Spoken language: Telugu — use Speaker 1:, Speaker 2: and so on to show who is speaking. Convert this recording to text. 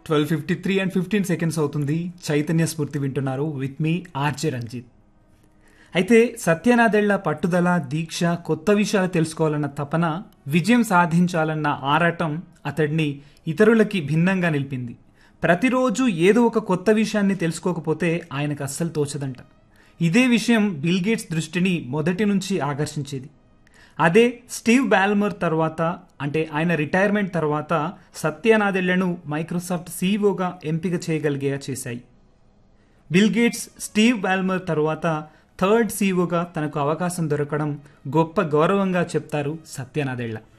Speaker 1: 12:53 అండ్ 15 సెకండ్స్ అవుతుంది. చైతన్య స్ఫూర్తి వింటున్నారు విత్ మీ ఆర్జే రంజిత్. అయితే సత్యనాదెళ్ల పట్టుదల, దీక్ష, కొత్త విషయాలు తెలుసుకోవాలన్న తపన, విజయం సాధించాలన్న ఆరాటం అతడిని ఇతరులకి భిన్నంగా నిలిపింది. ప్రతిరోజు ఏదో ఒక కొత్త విషయాన్ని తెలుసుకోకపోతే ఆయనకు అస్సలు తోచదంట. ఇదే విషయం బిల్ గేట్స్ దృష్టిని మొదటి నుంచి ఆకర్షించేది. అదే స్టీవ్ బాల్మర్ తర్వాత, అంటే ఆయన రిటైర్మెంట్ తర్వాత సత్యనాదెళ్లను మైక్రోసాఫ్ట్ సీఈఓగా ఎంపిక చేయగలిగేలా చేశాయి. బిల్ గేట్స్ స్టీవ్ బాల్మర్ తర్వాత థర్డ్ సీఈఓగా తనకు అవకాశం దొరకడం గొప్ప గౌరవంగా చెప్తారు సత్యనాదెళ్ల.